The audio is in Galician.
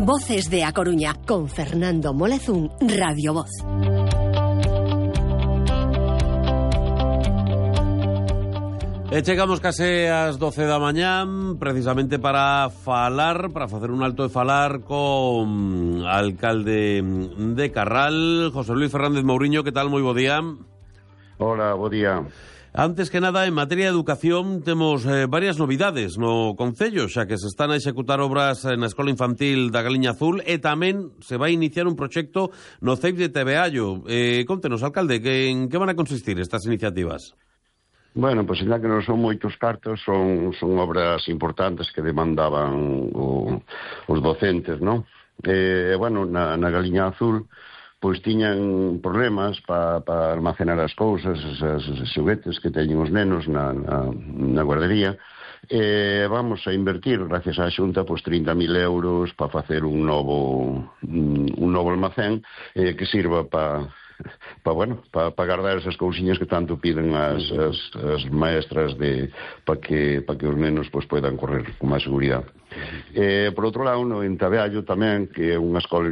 Voces de A Coruña, con Fernando Molezún, Radio Voz. Chegamos case ás 12 da mañán, precisamente para facer un alto de falar con alcalde de Carral, José Luis Fernández Mouriño. Que tal? Moi bo día. Hola, bo día. Antes que nada, en materia de educación temos varias novidades no Concello, xa que se están a executar obras na Escola Infantil da Galiña Azul e tamén se vai iniciar un proxecto no CEIP de Tebeallo. Contenos, alcalde, en que van a consistir estas iniciativas? Bueno, pois ainda que non son moitos cartos, son obras importantes que demandaban os docentes, non? Bueno, na Galiña Azul, pois tiñan problemas para almacenar as cousas, os xoguetes que teñen os nenos na guardería. Vamos a invertir, gracias á Xunta, pois 30.000 euros para facer un novo almacén que sirva para guardar esas cousiñas que tanto piden as maestras para que os nenos pois poidan correr con máis seguridade. Por outro lado, en Tebeallo tamén, que é unha escola